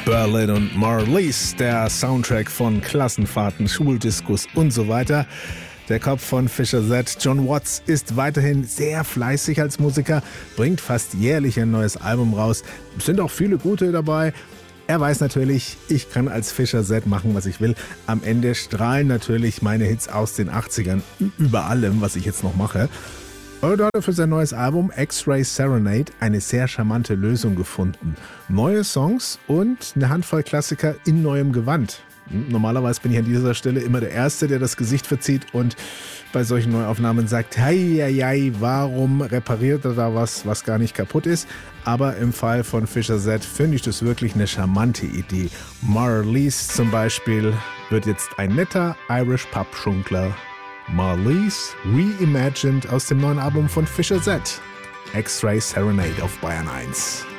Berlin und Marlies, der Soundtrack von Klassenfahrten, Schuldiskus und so weiter. Der Kopf von Fischer Z, John Watts, ist weiterhin sehr fleißig als Musiker, bringt fast jährlich ein neues Album raus. Es sind auch viele gute dabei. Er weiß natürlich, ich kann als Fischer Z machen, was ich will. Am Ende strahlen natürlich meine Hits aus den 80ern über allem, was ich jetzt noch mache. Und hat er für sein neues Album X-Ray Serenade eine sehr charmante Lösung gefunden. Neue Songs und eine Handvoll Klassiker in neuem Gewand. Normalerweise bin ich an dieser Stelle immer der Erste, der das Gesicht verzieht und bei solchen Neuaufnahmen sagt, hei, warum repariert er da was gar nicht kaputt ist? Aber im Fall von Fischer Z finde ich das wirklich eine charmante Idee. Marlies zum Beispiel wird jetzt ein netter Irish Pub-Schunkler. Marlies reimagined aus dem neuen Album von Fischer Z. X-Ray Serenade auf Bayern 1.